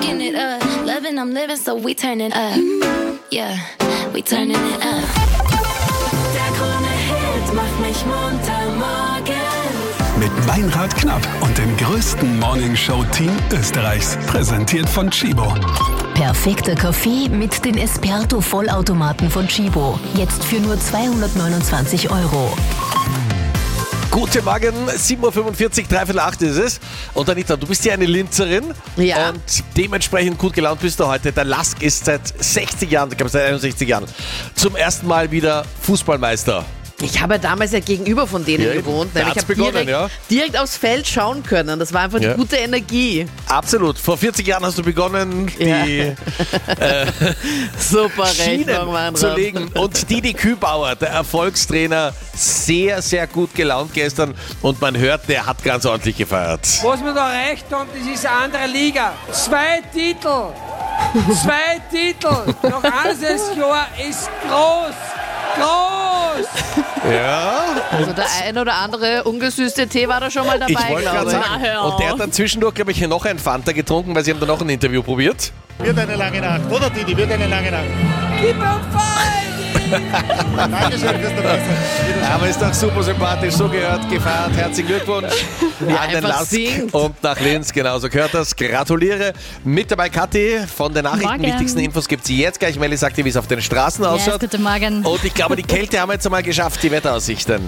Shacking it up, loving, I'm living, so we turning up. Yeah, we turning it up. Der Krone-Hit macht mich munter morgens. Mit Meinrad Knapp und dem größten Morningshow-Team Österreichs. Präsentiert von Chibo. Perfekter Kaffee mit den Esperto-Vollautomaten von Chibo. Jetzt für nur 229 €. Guten Morgen, 7.45 Uhr, 7:45 ist es. Und Anita, du bist ja eine Linzerin. Ja. Und dementsprechend gut gelaunt bist du heute. Der Lask ist seit 60 Jahren, ich glaube seit 61 Jahren, zum ersten Mal wieder Fußballmeister. Ich habe damals ja gegenüber von denen gewohnt. da Ich hat's habe begonnen, direkt aufs Feld schauen können. Das war einfach die gute Energie. Absolut. Vor 40 Jahren hast du begonnen, die Super Schienen Rechnung, zu legen. Und Didi Kübauer, der Erfolgstrainer, sehr, sehr gut gelaunt gestern. Und man hört, der hat ganz ordentlich gefeiert. Was wir da erreicht haben, das ist eine andere Liga. 2 Titel. 2 Titel. Noch eines Jahr ist groß. Ja. Also der ein oder andere ungesüßte Tee war da schon mal dabei, Ich wollte gerade glaube sagen. ich. Und der hat dann zwischendurch, glaube ich, noch ein Fanta getrunken, weil sie haben dann noch ein Interview probiert. Wird eine lange Nacht, oder Didi? Wird eine lange Nacht. Keep on fighting! Dankeschön fürs dabei sein. Aber ist doch super sympathisch, so gehört, gefeiert. Herzlichen Glückwunsch an den einfach Lask singt. und nach Linz, genauso gehört das. Gratuliere. Mit dabei Kathi von den Nachrichten. Morgen. Wichtigsten Infos gibt sie jetzt gleich. Melli sagt dir, wie es auf den Straßen ausschaut. Guten Morgen. Und ich glaube, die Kälte haben wir jetzt einmal geschafft, die Wetteraussichten.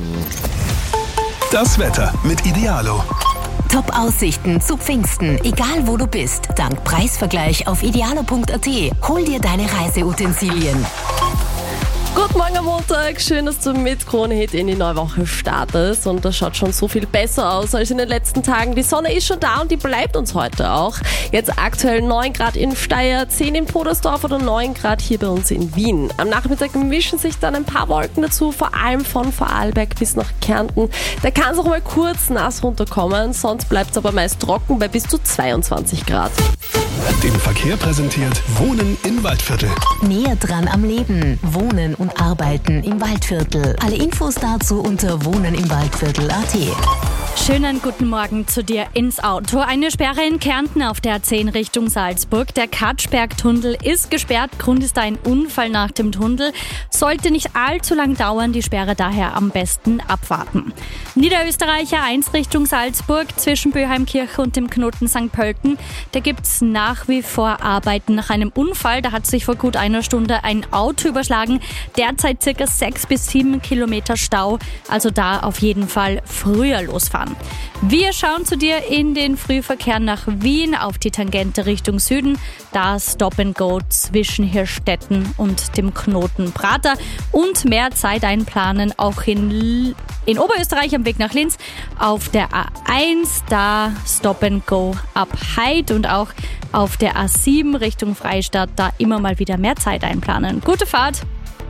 Das Wetter mit Idealo. Top-Aussichten zu Pfingsten, egal wo du bist. Dank Preisvergleich auf idealo.at. Hol dir deine Reiseutensilien. Guten Morgen am Montag, schön, dass du mit Krone-Hit in die neue Woche startest und das schaut schon so viel besser aus als in den letzten Tagen. Die Sonne ist schon da und die bleibt uns heute auch. Jetzt aktuell 9 Grad in Steyr, 10 in Podersdorf oder 9 Grad hier bei uns in Wien. Am Nachmittag mischen sich dann ein paar Wolken dazu, vor allem von Vorarlberg bis nach Kärnten. Da kann es auch mal kurz nass runterkommen, sonst bleibt es aber meist trocken bei bis zu 22 Grad. Den Verkehr präsentiert Wohnen in Waldviertel. Näher dran am Leben. Wohnen und arbeiten im Waldviertel. Alle Infos dazu unter wohnenimwaldviertel.at. Schönen guten Morgen zu dir ins Auto. Eine Sperre in Kärnten auf der A10 Richtung Salzburg. Der Katschberg-Tunnel ist gesperrt. Grund ist ein Unfall nach dem Tunnel. Sollte nicht allzu lang dauern, die Sperre daher am besten abwarten. Niederösterreicher 1 Richtung Salzburg zwischen Böheimkirche und dem Knoten St. Pölten. Da gibt es nach wie vor Arbeiten nach einem Unfall. Da hat sich vor gut einer Stunde ein Auto überschlagen. Derzeit ca. 6 bis 7 Kilometer Stau. Also da auf jeden Fall früher losfahren. Wir schauen zu dir in den Frühverkehr nach Wien auf die Tangente Richtung Süden. Da Stop and Go zwischen Hirstetten und dem Knoten Prater. Und mehr Zeit einplanen auch in Oberösterreich am Weg nach Linz auf der A1. Da Stop and Go ab Heid und auch auf der A7 Richtung Freistadt. Da immer mal wieder mehr Zeit einplanen. Gute Fahrt!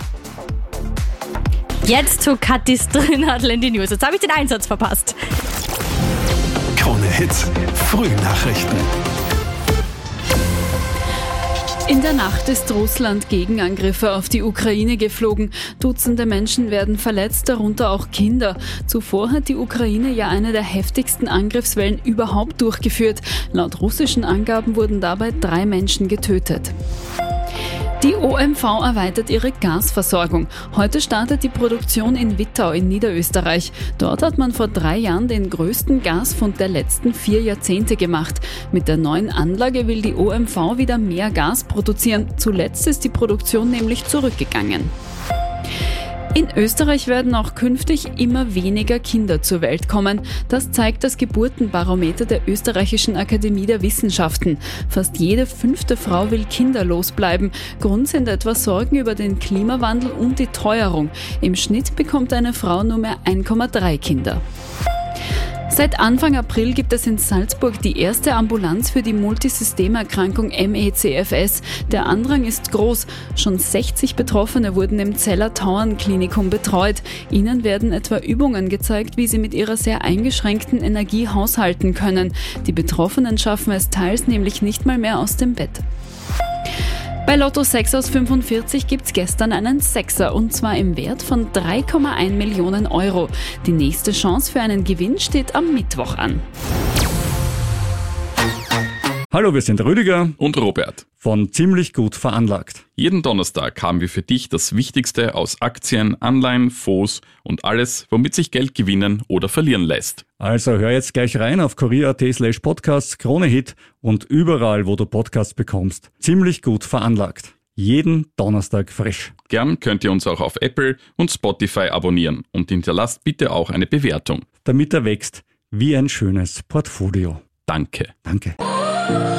Jetzt zu Kathis Drinadel in die News. Jetzt habe ich den Einsatz verpasst. Krone Hits, Frühnachrichten. In der Nacht ist Russland Gegenangriffe auf die Ukraine geflogen. Dutzende Menschen werden verletzt, darunter auch Kinder. Zuvor hat die Ukraine ja eine der heftigsten Angriffswellen überhaupt durchgeführt. Laut russischen Angaben wurden dabei 3 Menschen getötet. Die OMV erweitert ihre Gasversorgung. Heute startet die Produktion in Wittau in Niederösterreich. Dort hat man vor 3 Jahren den größten Gasfund der letzten 4 Jahrzehnte gemacht. Mit der neuen Anlage will die OMV wieder mehr Gas produzieren. Zuletzt ist die Produktion nämlich zurückgegangen. In Österreich werden auch künftig immer weniger Kinder zur Welt kommen. Das zeigt das Geburtenbarometer der Österreichischen Akademie der Wissenschaften. Fast jede 5. Frau will kinderlos bleiben. Grund sind etwa Sorgen über den Klimawandel und die Teuerung. Im Schnitt bekommt eine Frau nur mehr 1,3 Kinder. Seit Anfang April gibt es in Salzburg die erste Ambulanz für die Multisystemerkrankung ME/CFS. Der Andrang ist groß. Schon 60 Betroffene wurden im Zeller-Tauern-Klinikum betreut. Ihnen werden etwa Übungen gezeigt, wie sie mit ihrer sehr eingeschränkten Energie haushalten können. Die Betroffenen schaffen es teils nämlich nicht mal mehr aus dem Bett. Bei Lotto 6 aus 45 gibt's gestern einen Sechser und zwar im Wert von 3,1 Millionen Euro. Die nächste Chance für einen Gewinn steht am Mittwoch an. Hallo, wir sind Rüdiger und Robert von Ziemlich gut veranlagt. Jeden Donnerstag haben wir für dich das Wichtigste aus Aktien, Anleihen, Fonds und alles, womit sich Geld gewinnen oder verlieren lässt. Also hör jetzt gleich rein auf kurier.at/podcasts, Krone-Hit und überall, wo du Podcasts bekommst. Ziemlich gut veranlagt. Jeden Donnerstag frisch. Gern könnt ihr uns auch auf Apple und Spotify abonnieren und hinterlasst bitte auch eine Bewertung. Damit er wächst wie ein schönes Portfolio. Danke. Danke.